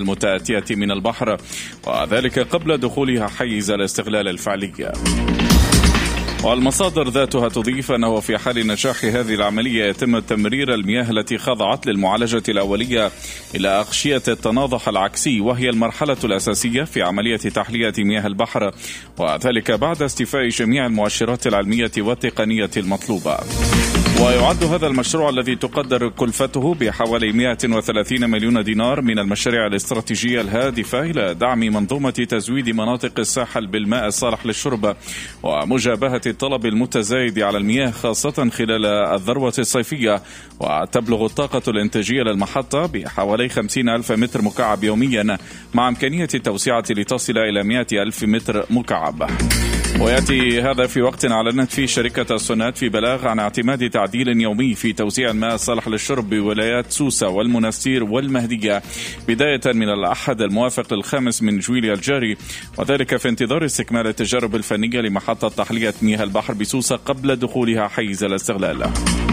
المتأتية من البحر، وذلك قبل دخولها حيز الاستغلال الفعلي. والمصادر ذاتها تضيف أنه في حال نجاح هذه العملية يتم تمرير المياه التي خضعت للمعالجة الأولية إلى أغشية التناضح العكسي، وهي المرحلة الأساسية في عملية تحلية مياه البحر، وذلك بعد استيفاء جميع المؤشرات العلمية والتقنية المطلوبة. ويعد هذا المشروع الذي تقدر كلفته بحوالي 130 مليون دينار من المشاريع الاستراتيجية الهادفة إلى دعم منظومة تزويد مناطق الساحل بالماء الصالح للشرب ومجابهة الطلب المتزايد على المياه خاصة خلال الذروة الصيفية. وتبلغ الطاقة الإنتاجية للمحطة بحوالي 50,000 متر مكعب يوميا، مع إمكانية التوسعة لتصل إلى 100,000 متر مكعب. ويأتي هذا في وقت أعلنت فيه شركة السونات في بلاغ عن اعتماد تعديل يومي في توزيع الماء الصالح للشرب بولايات سوسة والمنستير والمهدية بداية من الأحد الموافق ل5 من جويليا الجاري، وذلك في انتظار استكمال التجارب الفنية لمحطة تحلية مياه البحر بسوسة قبل دخولها حيز الاستغلال.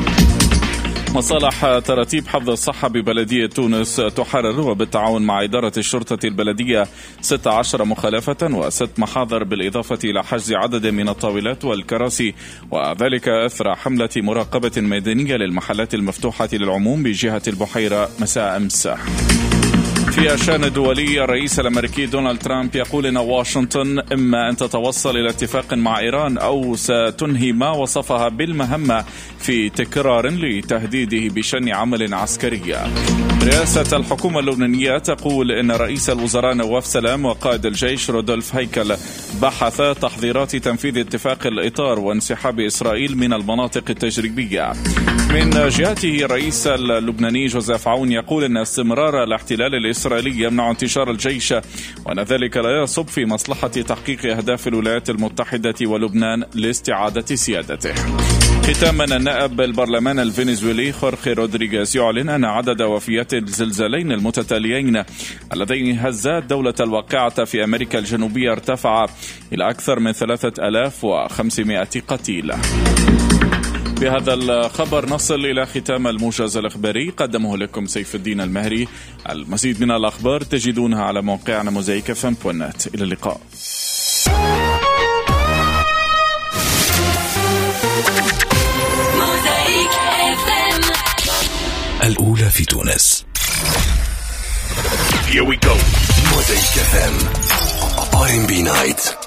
مصالح تراتيب حفظ الصحة ببلدية تونس تحرر وبالتعاون مع إدارة الشرطة البلدية 16 مخالفة و6 محاضر، بالإضافة إلى حجز عدد من الطاولات والكراسي، وذلك أثر حملة مراقبة ميدانية للمحلات المفتوحة للعموم بجهة البحيرة مساء أمس. في الشأن الدولي، الرئيس الأمريكي دونالد ترامب يقول إن واشنطن إما أن تتوصل إلى اتفاق مع إيران أو ستنهي ما وصفها بالمهمة في تكرار لتهديده بشن عمل عسكري. رئاسة الحكومة اللبنانية تقول إن رئيس الوزراء نواف سلام وقائد الجيش رودولف هيكل بحث تحضيرات تنفيذ اتفاق الإطار وانسحاب إسرائيل من المناطق التجريبية. من جهته الرئيس اللبناني جوزيف عون يقول إن استمرار الاحتلال الإسرائيلي يمنع انتشار الجيش، وأن ذلك لا يصب في مصلحة تحقيق أهداف الولايات المتحدة ولبنان لاستعادة سيادته. ختاما، النائب البرلمان الفنزويلي خورخي رودريغيز يعلن أن عدد وفيات الزلزالين المتتاليين اللذين هزا الدولة الواقعة في أمريكا الجنوبية ارتفع إلى أكثر من 3500 قتيل. بهذا الخبر نصل إلى ختام الموجز الإخباري، قدمه لكم سيف الدين المهري. المزيد من الأخبار تجدونها على موقعنا mozaikfm.net. إلى اللقاء. الأولى في تونس. Here we go. Mosaic FM R&B Night.